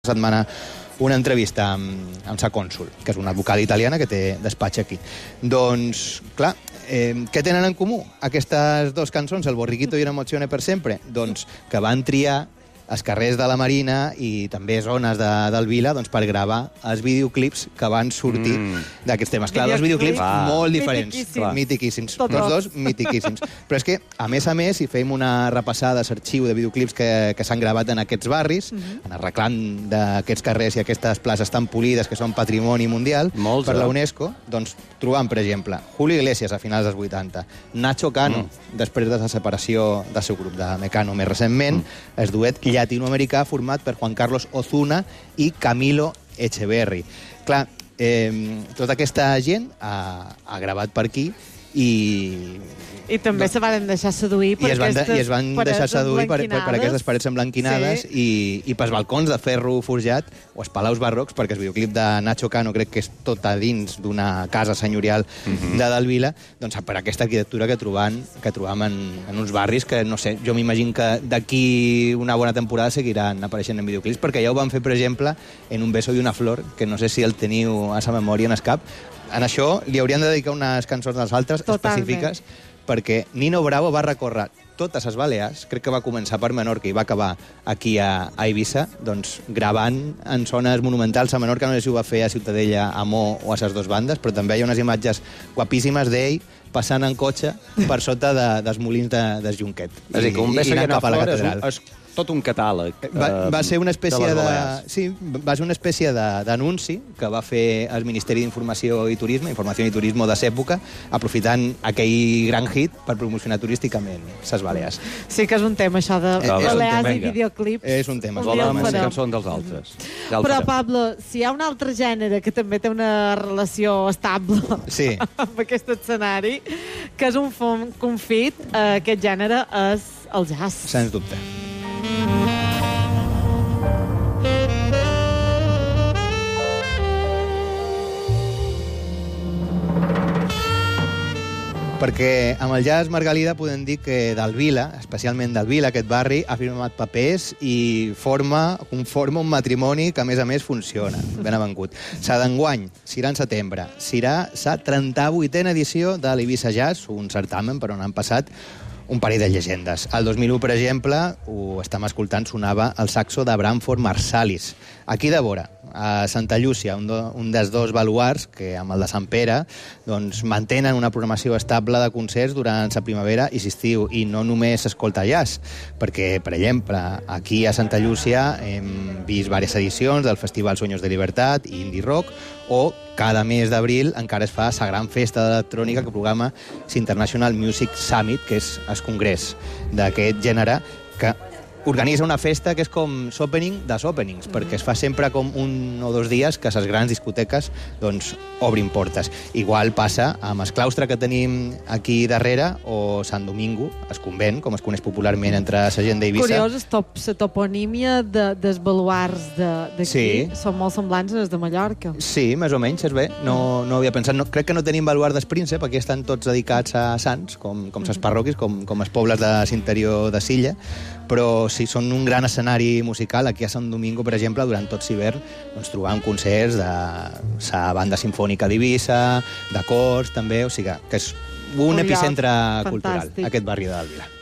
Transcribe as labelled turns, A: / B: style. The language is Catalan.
A: setmana una entrevista amb sa cònsul, que és una advocada italiana que té despatx aquí. Doncs, clar, què tenen en comú aquestes dues cançons, El borriquito i Una emozione per sempre? Doncs que van triar els carrers de la Marina i també zones del Vila per gravar els videoclips que van sortir d'aquests temes. Clar, dos videoclips molt diferents. Mitiquíssims. Tots dos mitiquíssims. Però és que, a més, si fem una repassada a l'arxiu de videoclips que s'han gravat en aquests barris, en el reclam d'aquests carrers i aquestes places tan polides que són patrimoni mundial per la UNESCO, doncs trobam, per exemple, Julio Iglesias a finals dels 80, Nacho Cano, després de la separació del seu grup de Mecano més recentment, el duet llatinoamericà format per Juan Carlos Ozuna i Camilo Echeverri. Clar, tota aquesta gent ha gravat per aquí i
B: també se van deixar seduir per
A: aquestes parets emblanquinades i pels balcons de ferro forjat o els palaus barrocs, perquè el videoclip de Nacho Cano crec que és tot a dins d'una casa senyorial de Delvila, doncs per aquesta arquitectura que trobam en uns barris que, no sé, jo m'imagino que d'aquí una bona temporada seguiran apareixent en videoclips, perquè ja ho van fer, per exemple, en Un beso y una flor, que no sé si el teniu a sa memòria en el cap. En això li haurien de dedicar unes cançons dels altres específiques, perquè Nino Bravo va recórrer totes les Balears, crec que va començar per Menorca i va acabar aquí a Eivissa, doncs gravant en zones monumentals a Menorca, no sé si ho va fer a Ciutadella, a Mo o a les dues bandes, però també hi ha unes imatges guapíssimes d'ell passant en cotxe per sota dels molins de Junquet.
C: És a dir, que Un beso i una flor és tot un catàleg.
A: Va ser una espècie d'anunci que va fer el Ministeri d'Informació i Turisme, Informació i Turisme de l'època, aprofitant aquell gran hit per promocionar turísticament les Balears.
B: Sí que és un tema, això de Balears i videoclips.
A: És un tema.
C: Volem les cançons dels altres.
B: Però, Pablo, si hi ha un altre gènere que també té una relació estable amb aquest escenari, que és un confit, aquest gènere és el jazz.
A: Sens dubte. Perquè amb el jazz Margalida podem dir que Delvila, especialment Delvila, aquest barri, ha firmat papers i conforma un matrimoni que, a més, funciona. Ben avengut. Sa d'enguany, serà en setembre, serà sa 38a edició de l'Eivissa Jazz, un certamen per on han passat un parell de llegendes. El 2001, per exemple, ho estem escoltant, sonava el saxo de Branford Marsalis. Aquí de vora, a Santa Llúcia, un dels dos baluars, que amb el de Sant Pere, doncs mantenen una programació estable de concerts durant la primavera i l'estiu, i no només s'escolta jazz, perquè, per exemple, aquí a Santa Llúcia hem vist diverses edicions del Festival Sueños de Libertad i Indie Rock, o cada mes d'abril encara es fa la gran festa d'electrònica que programa l'International Music Summit, que és el congrés d'aquest gènere, que organitza una festa que és com l'opening dels openings, perquè es fa sempre com 1 o 2 dies que les grans discoteques doncs obrin portes. Igual passa amb el claustre que tenim aquí darrere o Sant Domingo, el convent, com es coneix popularment entre la gent d'Eivissa.
B: Curiós, la toponímia dels baluars d'aquí són molt semblants a les de Mallorca.
A: Sí, més o menys, és bé. No havia pensat. Crec que no tenim baluar del Príncep, aquí estan tots dedicats a sants, com les parròquies, com els pobles de l'interior de Silla, però sí, són un gran escenari musical. Aquí a Sant Domingo, per exemple, durant tot l'hivern doncs trobam concerts de la banda sinfònica d'Eivissa, de cors, també, o sigui que és un epicentre cultural, aquest barri de Delvila.